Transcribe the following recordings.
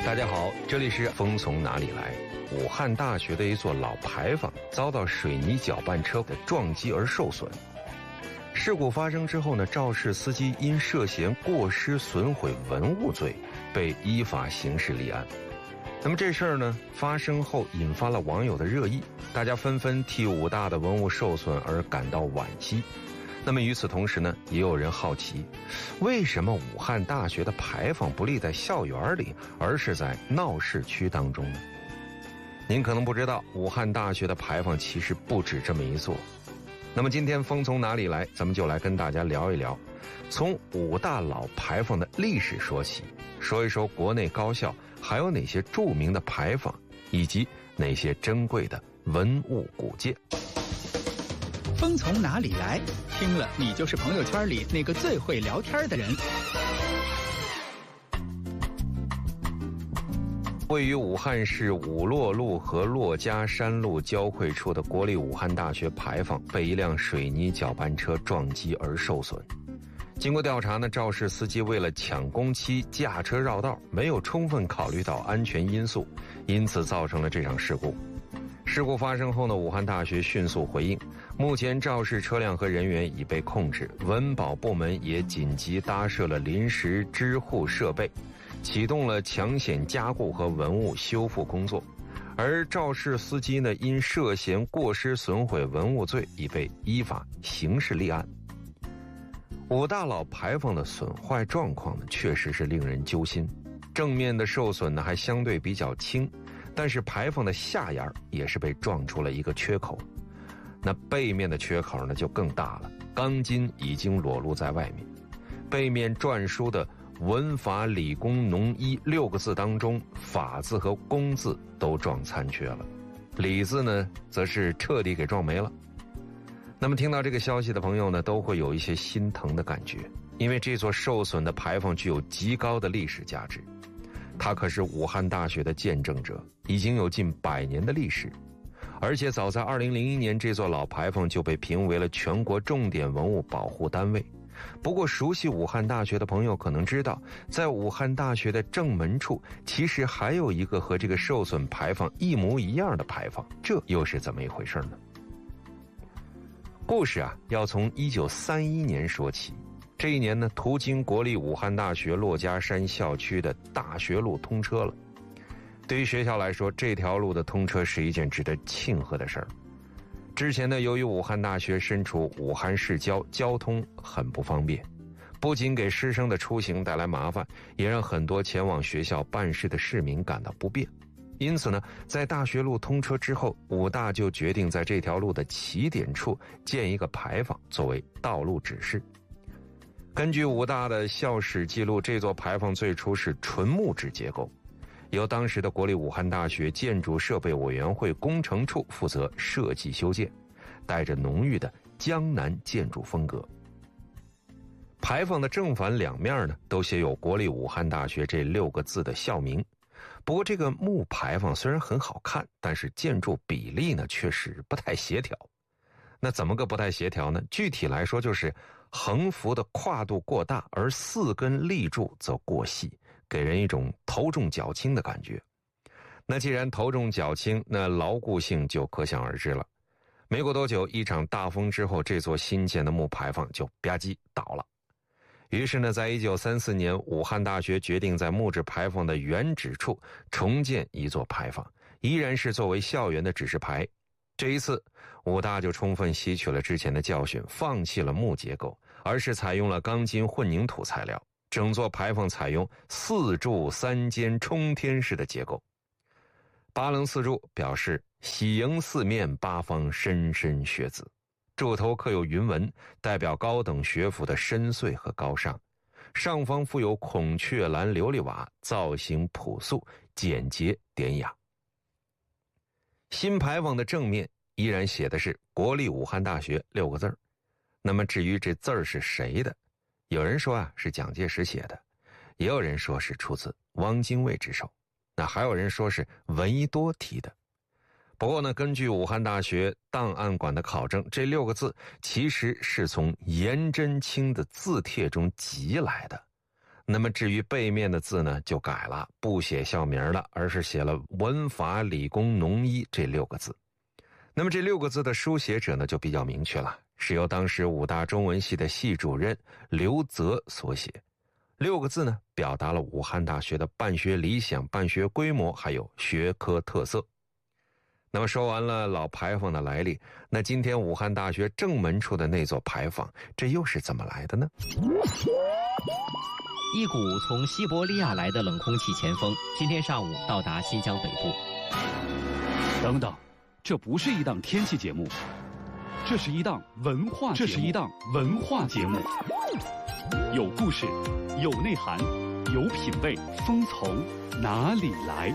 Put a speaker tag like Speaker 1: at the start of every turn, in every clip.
Speaker 1: 大家好，这里是风从哪里来。武汉大学的一座老牌坊遭到水泥搅拌车的撞击而受损。事故发生之后呢，肇事司机因涉嫌过失损毁文物罪被依法刑事立案。那么这事儿呢发生后引发了网友的热议，大家纷纷替武大的文物受损而感到惋惜。那么与此同时呢，也有人好奇，为什么武汉大学的牌坊不立在校园里，而是在闹市区当中呢？您可能不知道，武汉大学的牌坊其实不止这么一座。那么今天风从哪里来，咱们就来跟大家聊一聊，从武大老牌坊的历史说起，说一说国内高校还有哪些著名的牌坊，以及哪些珍贵的文物古件。
Speaker 2: 风从哪里来？听了你就是朋友圈里那个最会聊天的人。
Speaker 1: 位于武汉市武洛路和珞珈山路交汇处的国立武汉大学牌坊被一辆水泥搅拌车撞击而受损。经过调查呢，肇事司机为了抢工期驾车绕道，没有充分考虑到安全因素，因此造成了这场事故。事故发生后呢，武汉大学迅速回应，目前肇事车辆和人员已被控制，文保部门也紧急搭设了临时支护设备，启动了抢险加固和文物修复工作。而肇事司机呢，因涉嫌过失损毁文物罪已被依法刑事立案。武大老牌坊的损坏状况呢，确实是令人揪心。正面的受损呢还相对比较轻，但是牌坊的下沿也是被撞出了一个缺口。那背面的缺口呢就更大了，钢筋已经裸露在外面。背面篆书的文法理工农医6个字当中，法字和工字都撞残缺了，理字呢则是彻底给撞没了。那么听到这个消息的朋友呢，都会有一些心疼的感觉，因为这座受损的牌坊具有极高的历史价值，它可是武汉大学的见证者，已经有近100年的历史。而且早在2001年，这座老牌坊就被评为了全国重点文物保护单位。不过熟悉武汉大学的朋友可能知道，在武汉大学的正门处其实还有一个和这个受损牌坊一模一样的牌坊，这又是怎么一回事呢？故事啊，要从1931年说起。这一年呢，途经国立武汉大学珞珈山校区的大学路通车了。对于学校来说，这条路的通车是一件值得庆贺的事儿。之前呢，由于武汉大学身处武汉市郊，交通很不方便，不仅给师生的出行带来麻烦，也让很多前往学校办事的市民感到不便。因此呢，在大学路通车之后，武大就决定在这条路的起点处建一个牌坊，作为道路指示。根据武大的校史记录，这座牌坊最初是纯木质结构，由当时的国立武汉大学建筑设备委员会工程处负责设计修建，带着浓郁的江南建筑风格。牌坊的正反两面呢，都写有国立武汉大学这6个字的校名。不过这个木牌坊虽然很好看，但是建筑比例呢确实不太协调。那怎么个不太协调呢？具体来说就是横幅的跨度过大，而4根立柱则过细，给人一种头重脚轻的感觉。那既然头重脚轻，那牢固性就可想而知了。没过多久，一场大风之后，这座新建的木牌坊就吧唧倒了。于是呢，在1934年，武汉大学决定在木质牌坊的原址处重建一座牌坊，依然是作为校园的指示牌。这一次，武大就充分吸取了之前的教训，放弃了木结构，而是采用了钢筋混凝土材料。整座牌坊采用4柱3间冲天式的结构。8棱4柱表示喜迎4面8方莘莘学子，柱头刻有云纹，代表高等学府的深邃和高尚。上方附有孔雀蓝琉璃瓦，造型朴素简洁典雅。新牌坊的正面依然写的是国立武汉大学6个字儿。那么至于这字儿是谁的，有人说啊是蒋介石写的，也有人说是出自汪精卫之手，那还有人说是闻一多提的。不过呢，根据武汉大学档案馆的考证，这6个字其实是从颜真卿的字帖中集来的。 那么至于背面的字呢，就改了，不写校名了，而是写了文法理工农医这6个字。那么这6个字的书写者呢，就比较明确了，是由当时武大中文系的系主任刘泽所写。6个字呢，表达了武汉大学的办学理想、办学规模，还有学科特色。那么说完了老牌坊的来历，那今天武汉大学正门处的那座牌坊，这又是怎么来的呢？
Speaker 3: 一股从西伯利亚来的冷空气前锋，今天上午到达新疆北部。
Speaker 4: 等等，这不是一档天气节目，这是一档文化节目，有故事，有内涵，有品味，风从哪里来？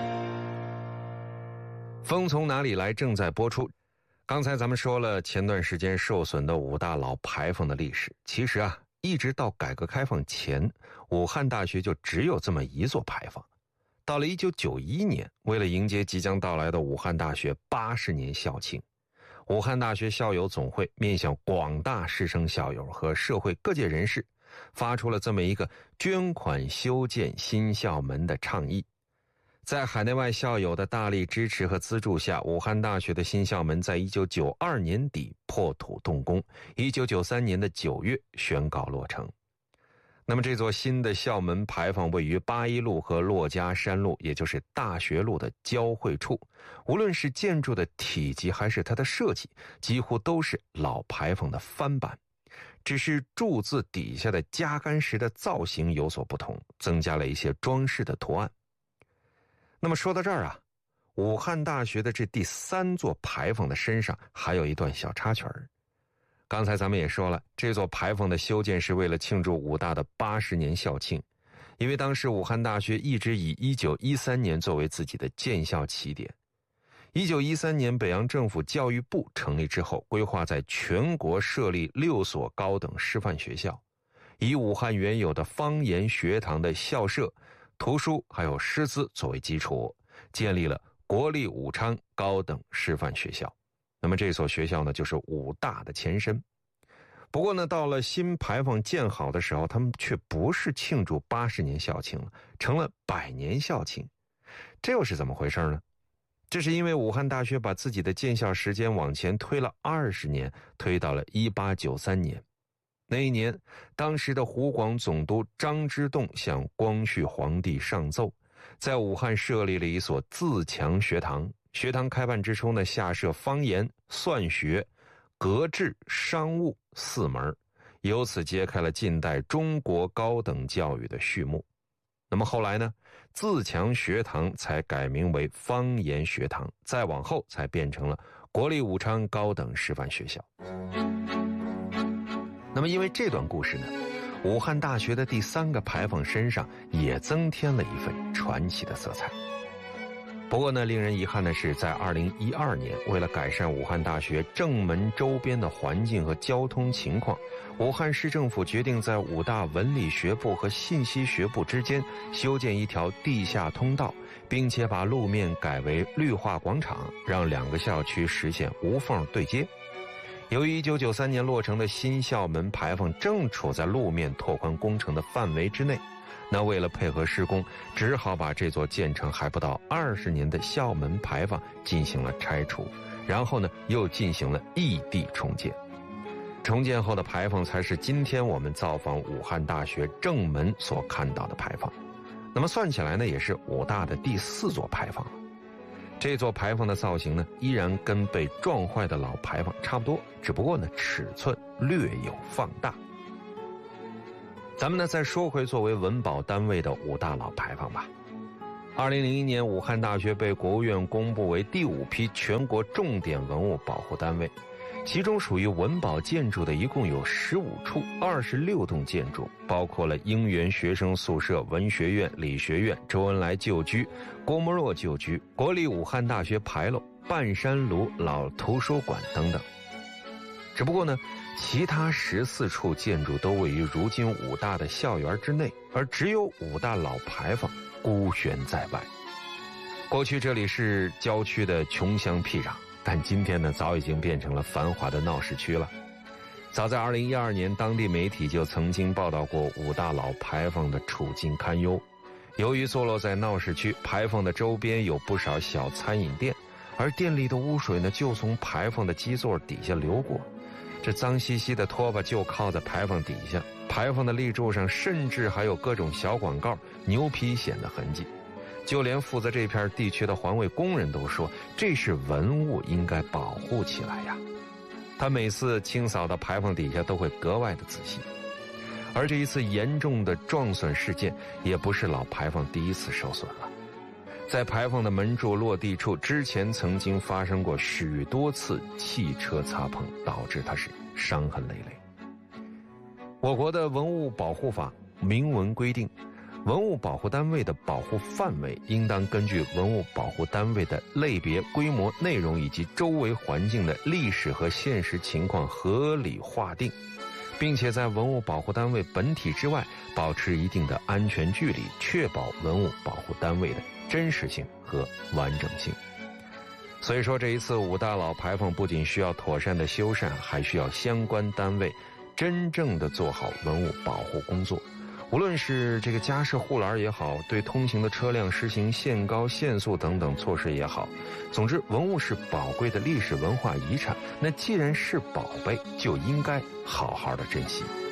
Speaker 1: 风从哪里来正在播出。刚才咱们说了前段时间受损的武大老牌坊的历史，其实啊，一直到改革开放前，武汉大学就只有这么一座牌坊。到了1991年，为了迎接即将到来的武汉大学80年校庆，武汉大学校友总会面向广大师生校友和社会各界人士，发出了这么一个捐款修建新校门的倡议。在海内外校友的大力支持和资助下，武汉大学的新校门在1992年底破土动工，1993年的9月宣告落成。那么这座新的校门牌坊位于八一路和珞珈山路，也就是大学路的交汇处。无论是建筑的体积还是它的设计，几乎都是老牌坊的翻版，只是柱子底下的夹杆石的造型有所不同，增加了一些装饰的图案。那么说到这儿啊，武汉大学的这第3座牌坊的身上还有一段小插曲儿。刚才咱们也说了，这座牌坊的修建是为了庆祝武大的80年校庆，因为当时武汉大学一直以1913年作为自己的建校起点。1913年北洋政府教育部成立之后，规划在全国设立6所高等师范学校，以武汉原有的方言学堂的校舍、图书还有师资作为基础，建立了国立武昌高等师范学校。那么这所学校呢，就是武大的前身。不过呢，到了新牌坊建好的时候，他们却不是庆祝80年校庆了，成了100年校庆。这又是怎么回事呢？这是因为武汉大学把自己的建校时间往前推了20年，推到了1893年。那一年，当时的湖广总督张之洞向光绪皇帝上奏，在武汉设立了一所自强学堂。学堂开办之初呢，下设方言、算学、格致、商务4门，由此揭开了近代中国高等教育的序幕。那么后来呢，自强学堂才改名为方言学堂，再往后才变成了国立武昌高等师范学校。那么因为这段故事呢，武汉大学的第3个牌坊身上也增添了一份传奇的色彩。不过呢，令人遗憾的是，在2012年，为了改善武汉大学正门周边的环境和交通情况，武汉市政府决定在武大文理学部和信息学部之间修建一条地下通道，并且把路面改为绿化广场，让2个校区实现无缝对接。由于1993年落成的新校门牌坊正处在路面拓宽工程的范围之内，那为了配合施工，只好把这座建成还不到20年的校门牌坊进行了拆除，然后呢又进行了异地重建。重建后的牌坊才是今天我们造访武汉大学正门所看到的牌坊。那么算起来呢，也是武大的第4座牌坊了。这座牌坊的造型呢，依然跟被撞坏的老牌坊差不多，只不过呢尺寸略有放大。咱们呢再说回作为文保单位的武大老牌坊吧。2001年，武汉大学被国务院公布为第5批全国重点文物保护单位，其中属于文保建筑的一共有15处26栋建筑，包括了应元学生宿舍、文学院、理学院、周恩来旧居、郭沫若旧居、国立武汉大学牌楼、半山庐老图书馆等等。只不过呢，其他14处建筑都位于如今武大的校园之内，而只有武大老牌坊孤悬在外。过去这里是郊区的穷乡僻壤，但今天呢，早已经变成了繁华的闹市区了。 早在2012年，当地媒体就曾经报道过五大老牌坊的处境堪忧。由于坐落在闹市区，牌坊的周边有不少小餐饮店，而店里的污水呢，就从牌坊的基座底下流过。这脏兮兮的拖把就靠在牌坊底下，牌坊的立柱上甚至还有各种小广告、牛皮癣的痕迹。就连负责这片地区的环卫工人都说，这是文物，应该保护起来呀。他每次清扫到牌坊底下都会格外的仔细。而这一次严重的撞损事件，也不是老牌坊第一次受损了。在牌坊的门柱落地处，之前曾经发生过许多次汽车擦碰，导致它是伤痕累累。我国的文物保护法明文规定，文物保护单位的保护范围应当根据文物保护单位的类别、规模、内容以及周围环境的历史和现实情况合理划定，并且在文物保护单位本体之外保持一定的安全距离，确保文物保护单位的真实性和完整性。所以说，这一次五大老牌坊不仅需要妥善的修缮，还需要相关单位真正的做好文物保护工作。无论是这个加设护栏也好，对通行的车辆实行限高限速等等措施也好，总之文物是宝贵的历史文化遗产，那既然是宝贝，就应该好好的珍惜。